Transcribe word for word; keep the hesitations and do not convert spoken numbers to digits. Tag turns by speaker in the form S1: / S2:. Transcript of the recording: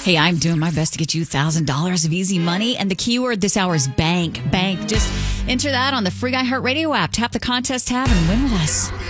S1: Hey, I'm doing my best to get you one thousand dollars of easy money. And the keyword this hour is bank. Bank. Just enter that on the free iHeartRadio app. Tap the contest tab and win with us.